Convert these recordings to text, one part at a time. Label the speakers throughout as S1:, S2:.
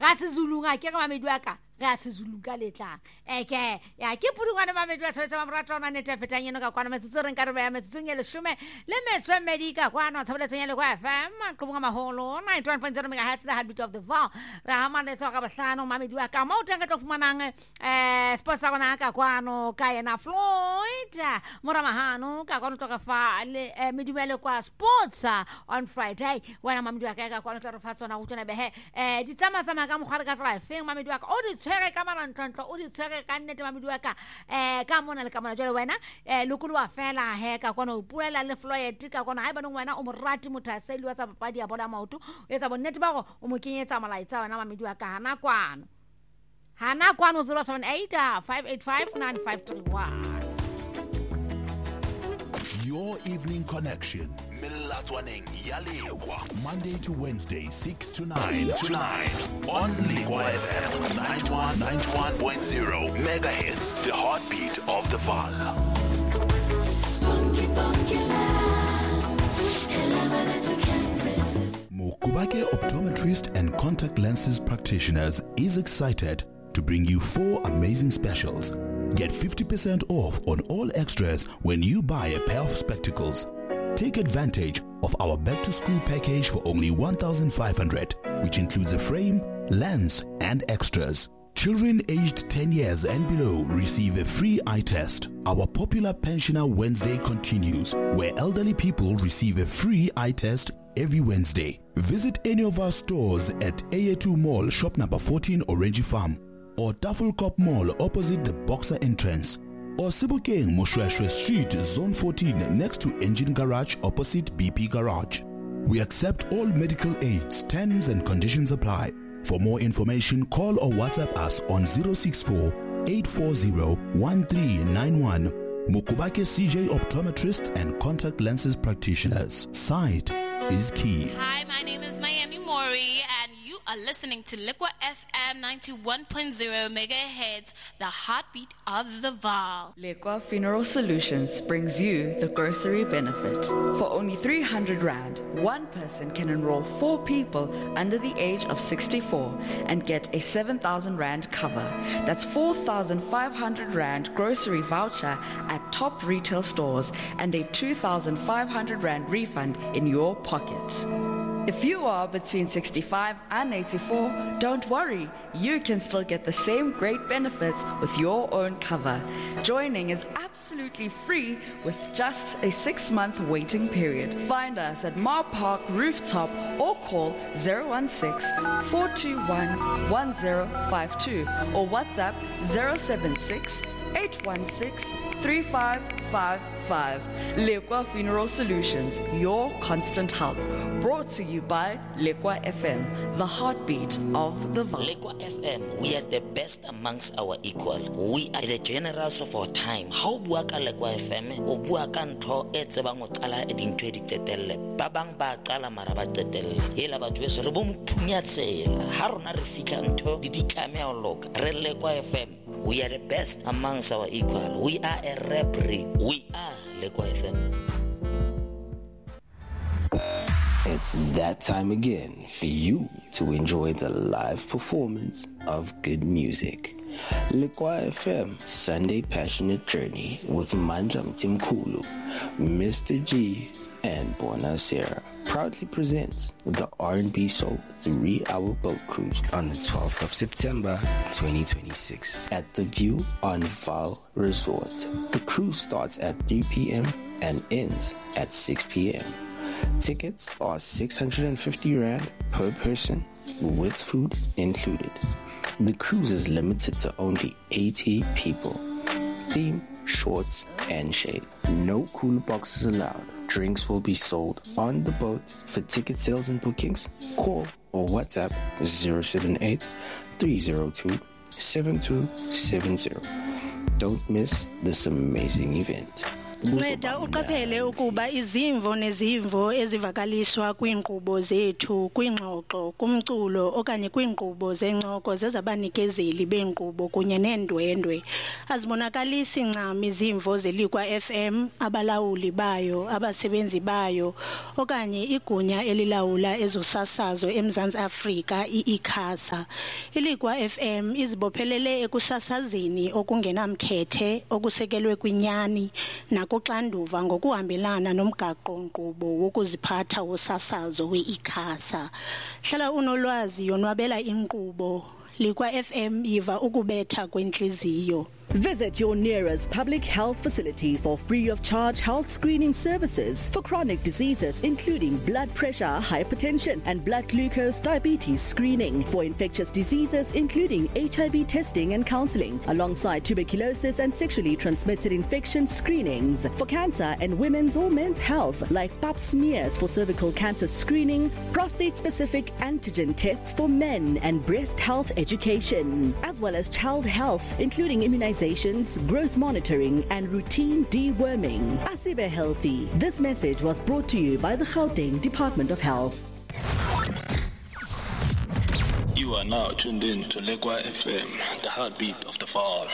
S1: ga se Zulu ga ke ga mamedi wa ka ga se Zulu ka letlang ke ya ke pudungwana mamedi wa tshwetsa ba moratona nete fetang eno ka kwana metsotso re nka re ba metsotso nye lesome le metso medika kwana tshabeletseng ya le kwa FM qobunga maholo 91.0 MHz the heartbeat of the Vaal ra hamane tsa ka bahlano mamedi wa ka mo tanga tlo fumanang sports sa gona ka kwano ka yena Floyd Moramahano ka kwano ka fa le medumele kwa sports on Friday wena mamedi wa ka kwano tlo re fa tsona go tsona behe di tsama ka mogare ka tsela feng mamedi wa ka o di tshwere ka marantlo o di tshwere ka nnete mamedi wa ka ka mona le ka mona jole wena lokolo wa fela he ka kwano o puela le Floyd ka kwano ha ba nong wena o morati mothaseli wa tsa papadi ya bola maoto o etsa bonnete ba go o mo kenyetsa malaitsa wena mamedi wa ka hana kwano 078 585 9531.
S2: Your evening connection. Milatwaneng Yalekwa. Monday to Wednesday, 6 to 9. On Lekwa FM 91.0 megahertz. The heartbeat of the Vaal. Mukubake Optometrist and Contact Lenses Practitioners is excited to bring you 4 amazing specials. Get 50% off on all extras when you buy a pair of spectacles. Take advantage of our back-to-school package for only 1,500, which includes a frame, lens, and extras. Children aged 10 years and below receive a free eye test. Our popular Pensioner Wednesday continues, where elderly people receive a free eye test every Wednesday. Visit any of our stores at AA2 Mall, shop number 14, Orange Farm, or Tafelkop Mall opposite the Boxer entrance, or Sebokeng Moshweshwe Street, Zone 14, next to Engine Garage opposite BP Garage. We accept all medical aids. Terms and conditions apply. For more information, call or WhatsApp us on 064-840-1391. Mukubake CJ Optometrists and Contact Lenses Practitioners. Sight is key.
S3: Hi, my name is Miami Mori, and you are listening to Lekwa FM 91.0 megahertz, the heartbeat of the Vaal.
S4: Lekwa Funeral Solutions brings you the grocery benefit. For only 300 Rand, one person can enroll 4 people under the age of 64 and get a 7,000 Rand cover. That's 4,500 Rand grocery voucher at top retail stores and a 2,500 Rand refund in your pocket. If you are between 65 and 84, don't worry, you can still get the same great benefits with your own cover. Joining is absolutely free with just a 6-month waiting period. Find us at Mar Park Rooftop or call 016-421-1052 or WhatsApp 076-816-3555. Lekwa Funeral Solutions, your constant help. Brought to you by Lekwa FM, the heartbeat of the Vaal.
S5: Lekwa FM, we are the best amongst our equal. We are the generals of our time. How buaka Lekwa FM? O buaka ntho e tsebang o qala e dintho di tetelle. Ba bang ba qala mara ba tetelle. Hela batho beso re bo mphunya tsela. Ha rona re fitla ntho di ditlame o loka. Re Lekwa FM. We are the best amongst our equal. We are a rap breed. We are Lekwa FM.
S6: It's that time again for you to enjoy the live performance of good music. Lekwa FM Sunday Passionate Journey with Mandla Mtimkulu, Mr. G, and Bona Sarah proudly presents the R&B Soul 3-hour boat cruise on the 12th of September 2026 at the View on Vaal Resort. The cruise starts at 3 p.m. and ends at 6 p.m. Tickets are 650 Rand per person with food included. The cruise is limited to only 80 people. Theme, shorts, and shade. No cooler boxes allowed. Drinks will be sold on the boat. For ticket sales and bookings, call or WhatsApp 078-302-7270. Don't miss this amazing event.
S7: Nceda uqaphele ukuba izimvo nezimvo ezivakaliswa kwiinkqubo zethu kwingxoxo kumculo okanye kwiinkqubo zencoko zezabanikezeli beenkqubo kunye neendwendwe azibonakalisi ncam izimvo zeLikwa FM, abalawuli bayo, abasebenzi bayo okanye igunya elilawula ezosasazo eMzantsi Afrika iICASA. iLikwa FM izibophelele ekusasazeni okungenamkhethe okusekelwe kwinyani nakuxanduva ngokuhambelana nomgaqo-nkqubo wokuziphatha wosasazo we-ICASA. Hlala unolwazi yonwabela inkqubo. Likwa FM yiva ukubetha kwentliziyo.
S8: Visit your nearest public health facility for free of charge health screening services for chronic diseases including blood pressure, hypertension and blood glucose diabetes screening, for infectious diseases including HIV testing and counseling, alongside tuberculosis and sexually transmitted infection screenings, for cancer and women's or men's health like pap smears for cervical cancer screening, prostate-specific antigen tests for men and breast health education, as well as child health including immunizations, growth monitoring and routine deworming. Asibe Healthy. This message was brought to you by the Gauteng Department of Health.
S6: You are now tuned in to Lekwa FM, the heartbeat of the fall.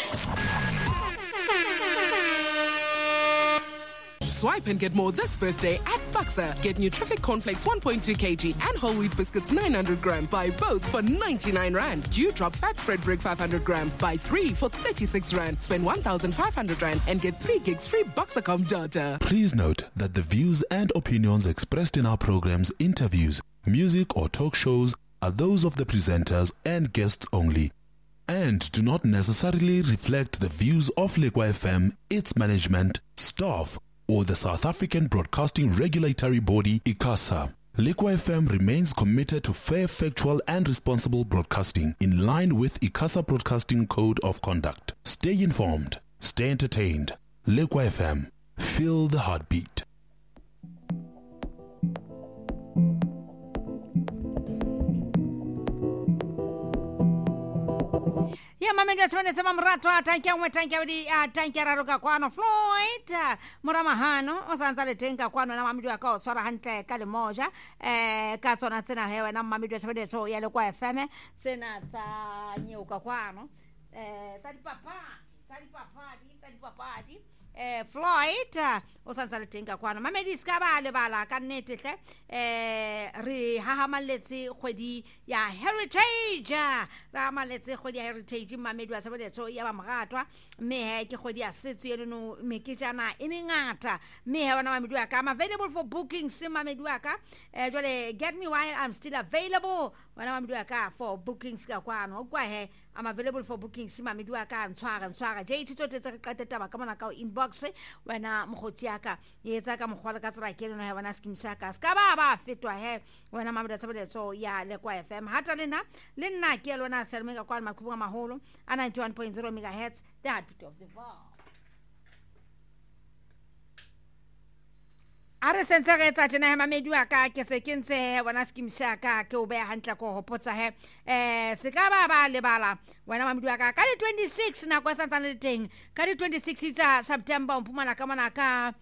S9: Swipe and get more this birthday at Faxa. Get Nutrific Cornflakes 1.2 kg and whole wheat biscuits 900 gram. Buy both for 99 Rand. Dewdrop Fat Spread Brick 500 gram. Buy 3 for 36 Rand. Spend 1,500 Rand and get 3 gigs free Boxacom data.
S2: Please note that the views and opinions expressed in our programs, interviews, music or talk shows are those of the presenters and guests only, and do not necessarily reflect the views of Lekwa FM, its management, staff, or the South African Broadcasting Regulatory Body, ICASA. Lekwa FM remains committed to fair, factual and responsible broadcasting in line with ICASA Broadcasting Code of Conduct. Stay informed, stay entertained. Lekwa FM, feel the heartbeat.
S1: Ya mamega tsone tsema mrato atankia mwe tankia di tankia raruka kwano Floyd muramahano osanza le tenka kwano na mamidu akao swara hantle kale moja ka tsona tsena hewe na mamidu tsebe so ya Lekwa FM tsena tsa nyeuka kwano tsadi papadi Floyd osanza le tenka kwano mamedi skaba le bala ka nnete hle re hahamaletse kgwedi ya heritage ra maletse kgwedi ya heritage mamedi wa sebetso ya ba mogatwa mme he ke kgwedi ya setso ye no meketjana e mengata mme he wana mamedi wa ka am available for bookings mamedi wa ka jole get me while I'm still available wana mamedi wa ka for bookings ka kwano kwa he I'm available for bookings mamedi wa ka ntshwara JT tsotetse re qateta ba ka mona ka inbox wana mogotsi aka yetsa ka mogwala ka tsara ke lena he wana skimsa ka ska ba fetwa he wana mamedi wa sebetso ya Lekwa FM hata lena ke lona sermeka kwa makhubu maholo a 91.0 megahertz, the heartbeat of the fall. Are sense re tsa tjena mamedi wa ka ke se kentse wana skimsa ka ke o be hantla ko hopotsa he se ka ba lebala wana mamedi wa ka 26 na kwa santsa le teng ka 26 tsa September mpumana ka mona ka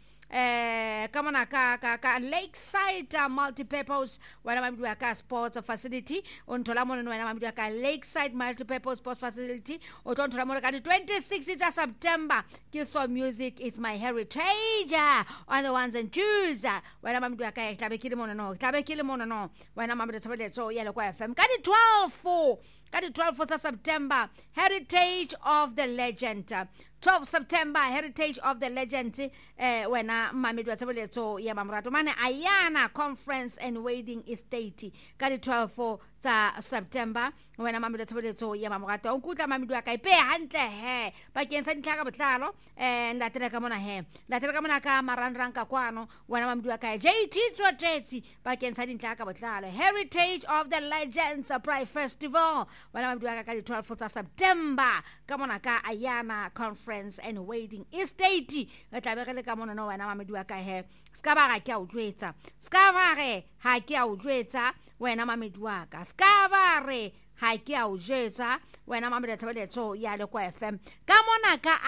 S1: Lakeside multipurpose wana mamedi wa ka sports facility onthola mona wana mamedi wa ka Lakeside multipurpose sports facility o tontola mona ka 26 tsa September ke so music is my heritage on the ones and twos wana mamedi wa ka tlabekile mona no wana mamedi tsebetso ya Lekwa FM ka 12 tsa September heritage of the legend 12 September heritage of the legend wena mamedi wa tsebetso ya mamrato mane Ayana conference and wedding estate ka 12 tsa September wena mamedi wa tsebetso ya mamrato o kutla mamedi wa ka ipe hantle he ba kentsha ditlhaka botlalo ndatela ka mona ka marandrang ka kwano wena mamedi wa ka JT Tsotesi ba kentsha ditlhaka botlalo heritage of the legends pride festival wena mamedi wa ka 12 tsa September ka mona ka Ayana conference and wedding estate re tla begele ka mona no wena mamedi wa ka he ska ba ga ke a utlwetsa wena mamedi wa ka ska ba re ha ga ke a o jetsa wena mamedi tshebeletso ya Lekwa FM ka mona ka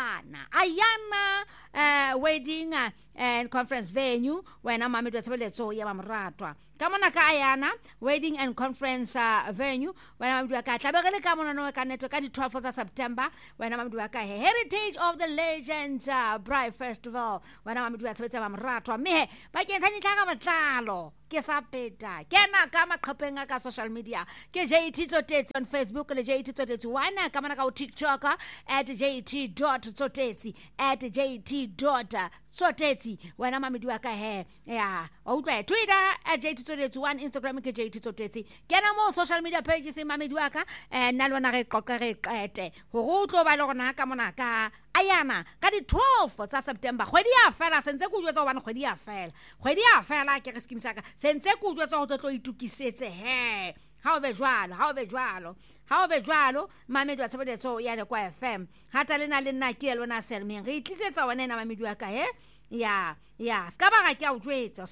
S1: Ayana wedding and conference venue wena mamedi tshebeletso ya Mamratwa ka mona ka Ayana wedding and conference venue wena mamedi ka tlabegele ka mona no ka neto ka di 12 tsa September wena mamedi ka Heritage of the Legends Bride Festival wena mamedi tshebeletso ya Mamratwa me ba ke ntse ka matlalo ke sa peta kena ka maqhapeng ka social media ke JT Tsotetsi on Facebook le JT Tsotetsi wana ka mana ka TikTok @jt.tsotetsi @jt.tsotetsi wena mamedi wa ka ya o utlwa Twitter @jt.tsotetsi one Instagram ke JT Tsotetsi kena mo social media pages mamedi wa ka nna lona re qoqa re qete ho go tlo ba le gona ka mona ka Ayana ka di 12 tsa September kgwedi ya fela sentse ku jwetsa hobane kgwedi ya fela ke re skimisa ka sentse ku jwetsa ho tlo itukisetse ha o be jwalo mamedi wa tshebeletso ya Lekwa FM hata lena le nna ke lona Selmeng re itlisetsa wena na mamedi wa ka ya ska ba ga ke a utlwetsa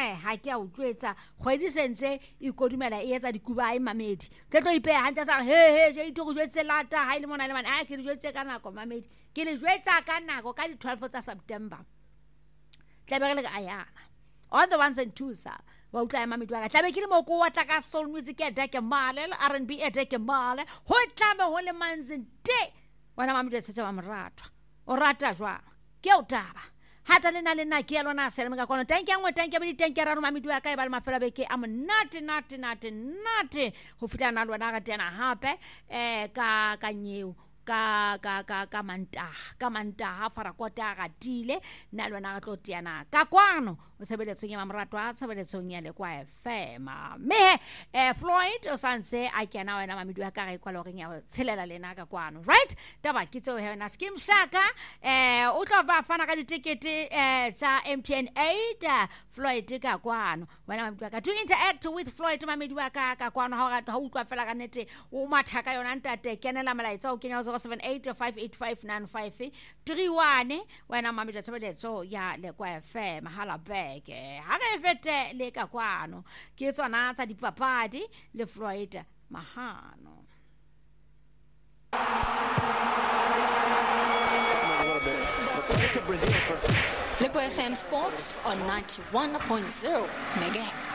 S1: kgwedi sentse ikodumela e etsa dikuba mamedi ke tlo ipeha hantsa sa je ito go jwetse lata ha ile mona le mana ke le jwetse ka nako mamedi ke le jwetsa ka nako ka di 12 tsa September tlabegele ka Ayana on the ones and twos wa utla mamedi wa ka tlabe ke le mo ko wa tla ka soul music ya Deke Male R&B ya Deke Male ho tlabe ho le manzinte wana mamedi tsetse ba Mamratwa o rata jwa ke o taba hata lena ke lona Selma ka kono tanki ya bedi tanki ya mamedi wa ka e ba le mafela beke a monate ho fitla na lona ga tena hape ka nyeo ka mantaha farakota ga tile na lona ga tlotiana ka kwano o sebeletsong ya Mamratwa sebeletsong ya Lekwa FM me Floyd o sanse a kena wena mamedi wa ka ga ikwa loreng ya tshelela lena ka kwano right taba ke tseo hena skim shaka o tlo ba fana ka ditikete tsa MTN 8 Floyd ka kwano wena mamedi wa ka to interact with Floyd mamedi wa ka kwano ha o utlwa fela ka nete o mathaka yona ntate kenela malaitsa o kenya 078-585-9531 wena mamedi tshebeletso ya Lekwa FM hala back ha re fete le ka kwano ke tsona tsa dipapadi le Floyd Mahano
S10: Lekwa FM Sports on 91.0 MHz.